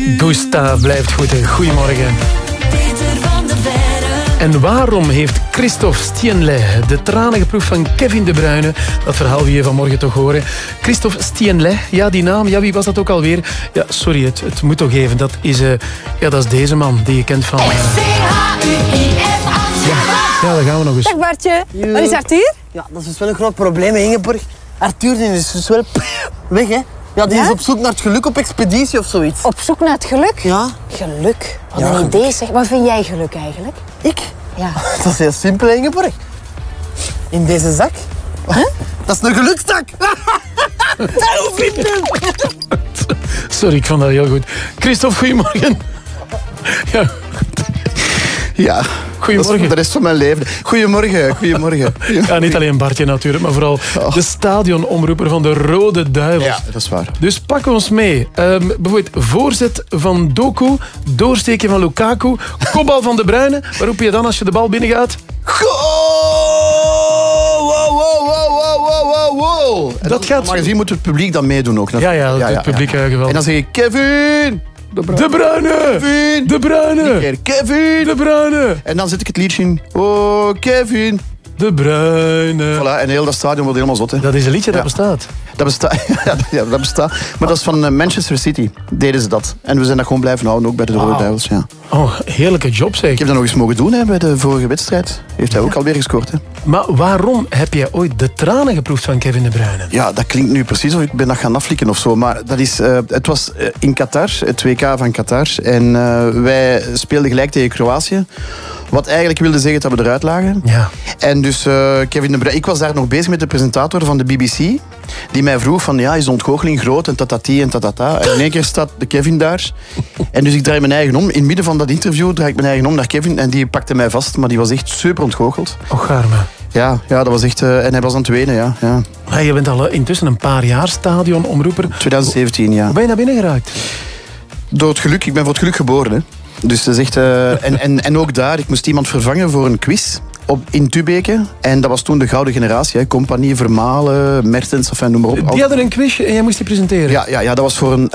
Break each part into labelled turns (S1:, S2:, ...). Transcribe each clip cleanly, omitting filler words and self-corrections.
S1: Gusta blijft goed. Goedemorgen. En waarom heeft Christophe Stienle de tranen geproefd van Kevin De Bruyne? Dat verhaal wil je vanmorgen toch horen. Christophe Stienle, ja, die naam, ja, wie was dat ook alweer? Ja, sorry, het moet toch even. Dat is deze man die je kent van... Ja, daar gaan we nog eens.
S2: Dag Bartje, waar is Arthur?
S3: Ja, dat is dus wel een groot probleem in Ingeborg. Arthur die is dus wel weg, hè? Ja, die is op zoek naar het geluk op expeditie of zoiets.
S2: Op zoek naar het geluk?
S3: Ja.
S2: Geluk? Wat
S3: Ja,
S2: een
S3: geluk.
S2: idee zeg. Wat vind jij geluk eigenlijk?
S3: Ik?
S2: Ja.
S3: Dat is heel simpel, Ingeborg. In deze zak.
S2: Huh?
S3: Dat is een gelukzak. Hoe vindt u?
S1: Sorry, ik vond dat heel goed. Christophe, goedemorgen. Ja.
S4: Ja,
S1: Goedemorgen.
S4: dat is de rest van mijn leven. Goedemorgen, goedemorgen.
S1: Ja, niet alleen Bartje natuurlijk, maar vooral de stadionomroeper van de Rode Duivels.
S4: Ja, dat is waar.
S1: Dus pak ons mee. Bijvoorbeeld voorzet van Doku, doorsteken van Lukaku, kopbal van De Bruyne. Waar roep je dan als je de bal binnengaat?
S4: Wow.
S1: Dat gaat...
S4: Maar gezien moet het publiek dan meedoen ook.
S1: Ja, het publiek geweldig.
S4: En dan zeg ik Kevin!
S1: De Bruyne!
S4: Kevin!
S1: De Bruyne!
S4: Kevin!
S1: De Bruyne!
S4: En dan zet ik het liedje in. Oh, Kevin!
S1: De Bruyne.
S4: Voilà, en heel dat stadion wordt helemaal zot. Hè.
S1: Dat is een liedje dat
S4: Ja.
S1: bestaat.
S4: Dat bestaat. Ja, dat bestaat. Maar dat is van Manchester City. Deden ze dat. En we zijn dat gewoon blijven houden, ook bij de Rode Duivels. Ja.
S1: Oh, heerlijke job zeg.
S4: Ik heb dat nog eens mogen doen hè, bij de vorige wedstrijd. Heeft hij ook alweer gescoord. Hè.
S1: Maar waarom heb jij ooit de tranen geproefd van Kevin De Bruyne?
S4: Ja, dat klinkt nu precies of ik ben dat gaan aflikken of zo. Maar dat is, het was in Qatar, het WK van Qatar. En wij speelden gelijk tegen Kroatië. Wat eigenlijk wilde zeggen dat we eruit lagen.
S1: Ja.
S4: En dus Kevin De Bruyne... Ik was daar nog bezig met de presentator van de BBC. Die mij vroeg van, ja, is de ontgoocheling groot en tatati en tatata. En in één keer staat de Kevin daar. En dus ik draai mijn eigen om. In het midden van dat interview draai ik mijn eigen om naar Kevin. En die pakte mij vast, maar die was echt super ontgoocheld.
S1: Och, arme.
S4: Ja, dat was echt... en hij was aan het wenen, ja.
S1: Maar je bent al intussen een paar jaar stadionomroeper.
S4: 2017, ja.
S1: Hoe ben je naar binnen geraakt?
S4: Door het geluk. Ik ben voor het geluk geboren, hè. Dus dat is echt... en ook daar, ik moest iemand vervangen voor een quiz in Tubeke. En dat was toen de gouden generatie. Hè. Compagnie, Vermalen, Mertens, enfin, noem maar op.
S1: Die hadden een quizje en jij moest die presenteren.
S4: Ja, dat was voor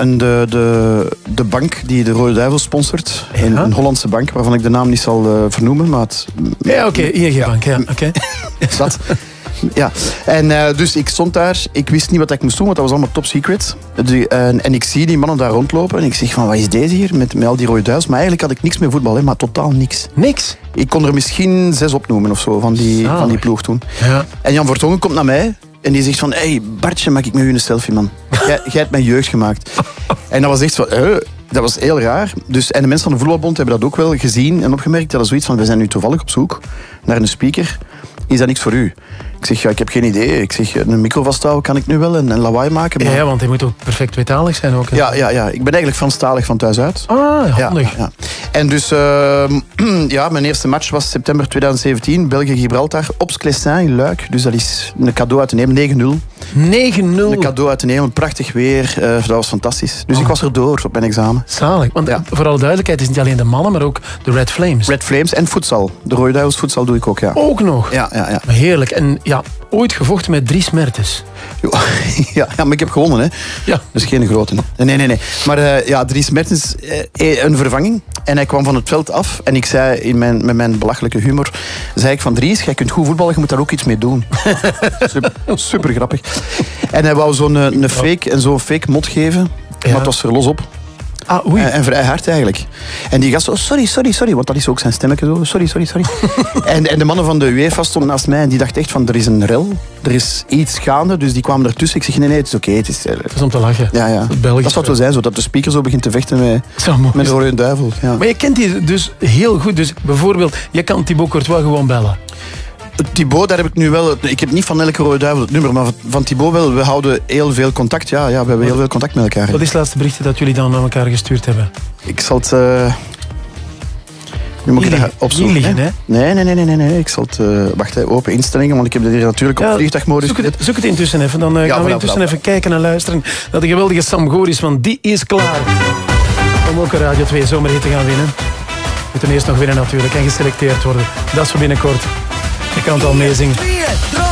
S4: de bank die de Rode Duivels sponsort.
S1: Ja.
S4: Een Hollandse bank, waarvan ik de naam niet zal vernoemen. Maar het,
S1: Ja, oké, ING-bank. Ja, oké.
S4: dat. Ja, en dus ik stond daar, ik wist niet wat ik moest doen, want dat was allemaal top secret. En ik zie die mannen daar rondlopen en ik zeg van, wat is deze hier met al die Rode Duivels? Maar eigenlijk had ik niks met voetbal, hè, maar totaal niks.
S1: Niks?
S4: Ik kon er misschien 6 opnoemen of zo van die ploeg toen.
S1: Ja.
S4: En Jan Vertongen komt naar mij en die zegt van, hey Bartje, maak ik met u een selfie, man. Jij hebt mijn jeugd gemaakt. En dat was echt van, dat was heel raar. Dus, en de mensen van de Voetbalbond hebben dat ook wel gezien en opgemerkt. Dat is zoiets van, we zijn nu toevallig op zoek naar een speaker. Is dat niks voor u? Ik zeg, ja, ik heb geen idee. Ik zeg, een micro vasthouden kan ik nu wel en lawaai maken. Maar...
S1: Ja, want hij moet ook perfect tweetalig zijn ook. Hè?
S4: Ja. Ik ben eigenlijk Franstalig van thuis uit.
S1: Ah, handig.
S4: Ja. En dus, mijn eerste match was september 2017. België-Gibraltar op Sclessin in Luik. Dus dat is een cadeau uit de hemel. 9-0.
S1: 9-0.
S4: Een cadeau uit de hemel. Prachtig weer. Dat was fantastisch. Dus ik was er door op mijn examen.
S1: Zalig. Want voor alle duidelijkheid, het is niet alleen de mannen, maar ook de Red Flames.
S4: Red Flames en futsal. De Rode Duivels futsal doe ik ook, ja.
S1: Ook nog?
S4: Ja.
S1: Heerlijk. En ja, ooit gevochten met Dries Mertens.
S4: Ja, maar ik heb gewonnen, hè.
S1: Ja.
S4: Dus geen grote. Nee. Maar Dries Mertens, een vervanging. En hij kwam van het veld af. En ik zei, met mijn belachelijke humor, zei ik van Dries, jij kunt goed voetballen, je moet daar ook iets mee doen. Super grappig. En hij wou zo'n fake mot geven.
S1: Ja.
S4: Maar het was er los op.
S1: Ah, oei.
S4: En vrij hard eigenlijk. En die gast, sorry, want dat is ook zijn stemmetje zo. Sorry. en de mannen van de UEFA stonden naast mij en die dachten echt van, er is een rel. Er is iets gaande, dus die kwamen ertussen. Ik zeg, nee, het is oké. Het is
S1: om te lachen.
S4: Ja. Dat zou zo zijn, zo, dat de speaker zo begint te vechten met de Rode Duivel. Ja.
S1: Maar je kent die dus heel goed. Dus bijvoorbeeld, je kan Thibaut Courtois gewoon bellen.
S4: Thibaut, daar heb ik nu wel... Ik heb niet van elke Rode Duivel het nummer, maar van Thibaut wel. We houden heel veel contact. Ja, we hebben heel veel contact met elkaar.
S1: Wat is het laatste berichtje dat jullie dan aan elkaar gestuurd hebben?
S4: Ik zal het... Nu moet ik dat opzoeken.
S1: Niet liggen, hè?
S4: Nee. Ik zal het... wacht, open instellingen, want ik heb dit hier natuurlijk op vliegtuigmodus.
S1: Zoek het intussen even. Dan gaan we intussen even kijken en luisteren naar de geweldige Sam Goris, want die is klaar om ook een Radio 2 zomerhit te gaan winnen. We moeten eerst nog winnen natuurlijk en geselecteerd worden. Dat is voor binnenkort. Je kan het al meezingen.